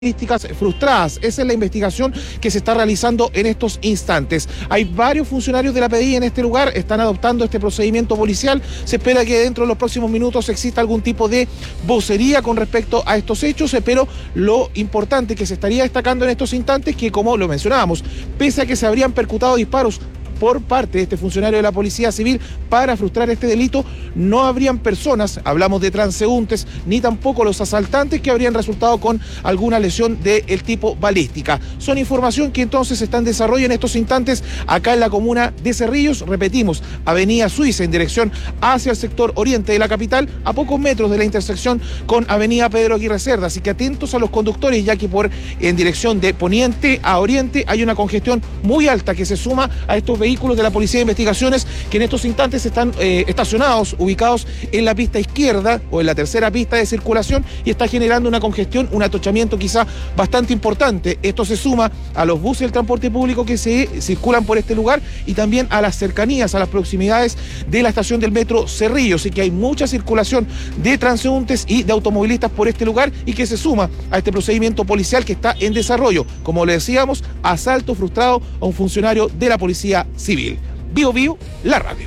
frustradas. Esa es la investigación que se está realizando en estos instantes. Hay varios funcionarios de la PDI en este lugar, están adoptando este procedimiento policial. Se espera que dentro de los próximos minutos exista algún tipo de vocería con respecto a estos hechos, pero lo importante que se estaría destacando en estos instantes, que como lo mencionábamos, pese a que se habrían percutado disparos por parte de este funcionario de la Policía Civil para frustrar este delito, no habrían personas, hablamos de transeúntes, ni tampoco los asaltantes que habrían resultado con alguna lesión del tipo balística. Son información que entonces está en desarrollo en estos instantes acá en la comuna de Cerrillos. Repetimos, Avenida Suiza en dirección hacia el sector oriente de la capital, a pocos metros de la intersección con Avenida Pedro Aguirre Cerda. Así que atentos a los conductores, ya que en dirección de poniente a oriente hay una congestión muy alta que se suma a estos vehículos de la Policía de Investigaciones que en estos instantes están estacionados, ubicados en la pista izquierda o en la tercera pista de circulación, y está generando una congestión, un atochamiento quizá bastante importante. Esto se suma a los buses del transporte público que se circulan por este lugar y también a las cercanías, a las proximidades de la estación del metro Cerrillos. Así que hay mucha circulación de transeúntes y de automovilistas por este lugar, y que se suma a este procedimiento policial que está en desarrollo. Como le decíamos, asalto frustrado a un funcionario de la Policía Civil. Bio Bio, la radio.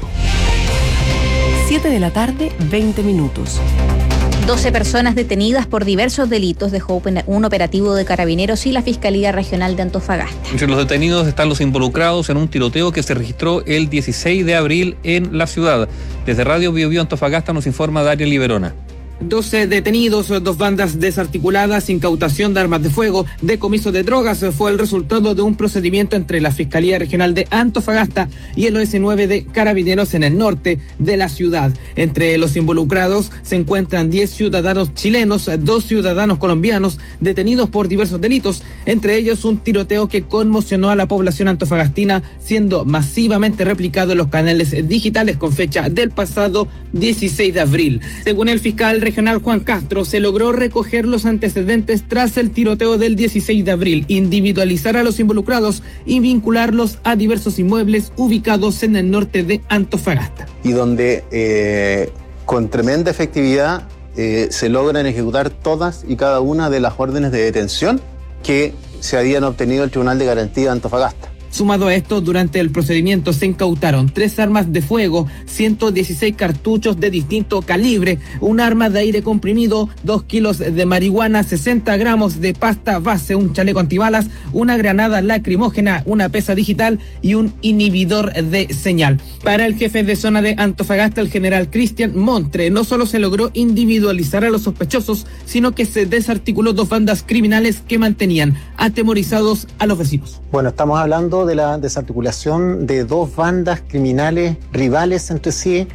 7 de la tarde, 20 minutos. 12 personas detenidas por diversos delitos dejó un operativo de Carabineros y la Fiscalía Regional de Antofagasta. Entre los detenidos están los involucrados en un tiroteo que se registró el 16 de abril en la ciudad. Desde Radio Bio Bio Antofagasta nos informa Daria Liberona. 12 detenidos, 2 bandas desarticuladas, incautación de armas de fuego, decomiso de drogas, fue el resultado de un procedimiento entre la Fiscalía Regional de Antofagasta y el OS9 de Carabineros en el norte de la ciudad. Entre los involucrados se encuentran 10 ciudadanos chilenos, 2 ciudadanos colombianos detenidos por diversos delitos, entre ellos un tiroteo que conmocionó a la población antofagastina, siendo masivamente replicado en los canales digitales con fecha del pasado 16 de abril. Según el fiscal regional Juan Castro, se logró recoger los antecedentes tras el tiroteo del 16 de abril, individualizar a los involucrados y vincularlos a diversos inmuebles ubicados en el norte de Antofagasta. Y donde con tremenda efectividad se logran ejecutar todas y cada una de las órdenes de detención que se habían obtenido del Tribunal de Garantía de Antofagasta. Sumado a esto, durante el procedimiento se incautaron 3 armas de fuego, 116 cartuchos de distinto calibre, un arma de aire comprimido, 2 kilos de marihuana, 60 gramos de pasta base, un chaleco antibalas, una granada lacrimógena, una pesa digital y un inhibidor de señal. Para el jefe de zona de Antofagasta, el general Cristian Montre, no solo se logró individualizar a los sospechosos, sino que se desarticuló 2 bandas criminales que mantenían atemorizados a los vecinos. Bueno, estamos hablando de la desarticulación de 2 bandas criminales rivales entre sí,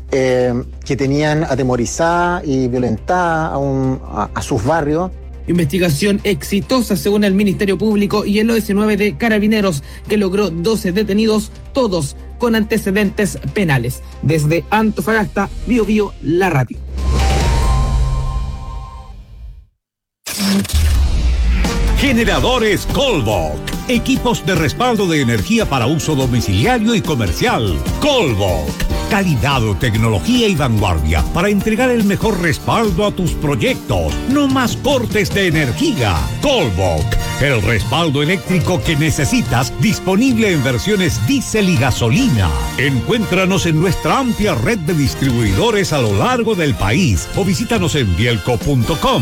que tenían atemorizada y violentada a sus barrios. Investigación exitosa según el Ministerio Público y el OS9 de Carabineros, que logró 12 detenidos, todos con antecedentes penales. Desde Antofagasta, Bio Bio, la radio. Generadores Colbok. Equipos de respaldo de energía para uso domiciliario y comercial. Colbok. Calidad, tecnología y vanguardia para entregar el mejor respaldo a tus proyectos. No más cortes de energía. Colbok. El respaldo eléctrico que necesitas, disponible en versiones diésel y gasolina. Encuéntranos en nuestra amplia red de distribuidores a lo largo del país o visítanos en bielco.com.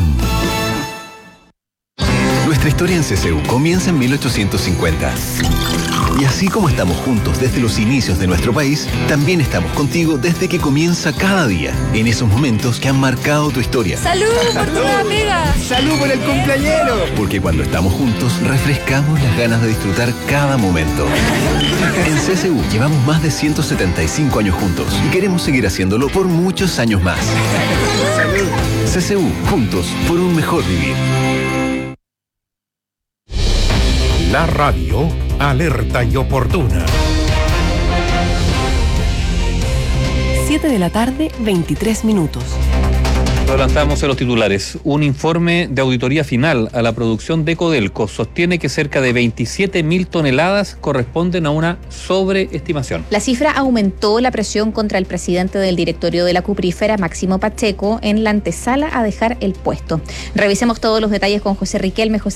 Nuestra historia en CCU comienza en 1850. Y así como estamos juntos desde los inicios de nuestro país, también estamos contigo desde que comienza cada día, en esos momentos que han marcado tu historia. ¡Salud por tu nueva pega! ¡Salud por el cumpleañero! Porque cuando estamos juntos, refrescamos las ganas de disfrutar cada momento. En CCU llevamos más de 175 años juntos y queremos seguir haciéndolo por muchos años más. ¡Salud! CCU, juntos por un mejor vivir. La radio, alerta y oportuna. 7 de la tarde, 23 minutos. Lo adelantamos en los titulares. Un informe de auditoría final a la producción de Codelco sostiene que cerca de 27.000 toneladas corresponden a una sobreestimación. La cifra aumentó la presión contra el presidente del directorio de la cuprífera, Máximo Pacheco, en la antesala a dejar el puesto. Revisemos todos los detalles con José Riquelme.